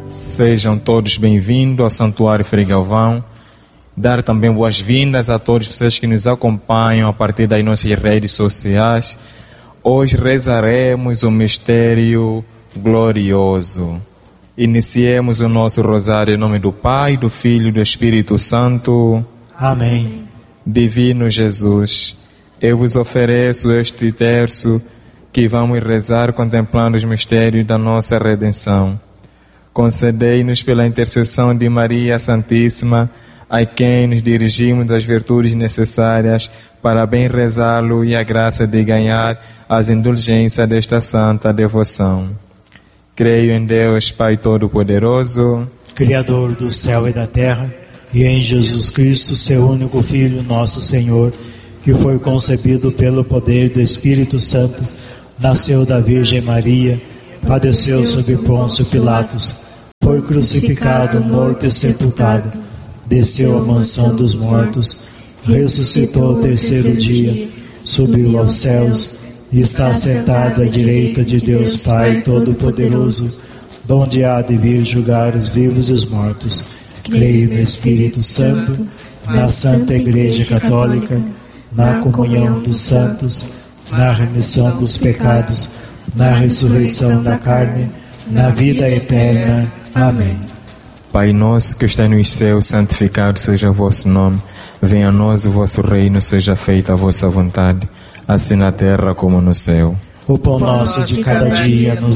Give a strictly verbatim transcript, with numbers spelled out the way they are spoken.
Sejam todos bem-vindos ao Santuário Frei Galvão. Dar também boas-vindas a todos vocês que nos acompanham a partir das nossas redes sociais. Hoje rezaremos o mistério glorioso. Iniciemos o nosso rosário em nome do Pai, do Filho e do Espírito Santo. Amém. Divino Jesus, eu vos ofereço este terço que vamos rezar contemplando os mistérios da nossa redenção. Concedei-nos pela intercessão de Maria Santíssima, a quem nos dirigimos das virtudes necessárias para bem rezá-lo e a graça de ganhar as indulgências desta santa devoção. Creio em Deus, Pai Todo-Poderoso, Criador do céu e da terra, e em Jesus Cristo, seu único Filho, nosso Senhor, que foi concebido pelo poder do Espírito Santo, nasceu da Virgem Maria, padeceu sob Pôncio Pilatos, foi crucificado, morto e sepultado, desceu à mansão dos mortos, ressuscitou ao terceiro dia, subiu aos céus e está sentado à direita de Deus Pai Todo-Poderoso, donde há de vir julgar os vivos e os mortos. Creio no Espírito Santo, na Santa Igreja Católica, na comunhão dos santos, na remissão dos pecados, na ressurreição da carne, na vida eterna. Amém. Pai nosso que está nos céus, santificado seja o vosso nome. Venha a nós o vosso reino, seja feita a vossa vontade, assim na terra como no céu. O pão nosso de cada dia nos